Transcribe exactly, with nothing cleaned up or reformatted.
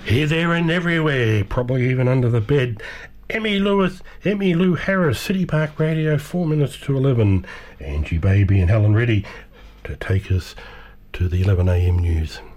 Here, there and everywhere, probably even under the bed. Emmy Lewis, Emmy Lou Harris, City Park Radio, four minutes to eleven. Angie Baby and Helen Reddy to take us to the eleven a m news.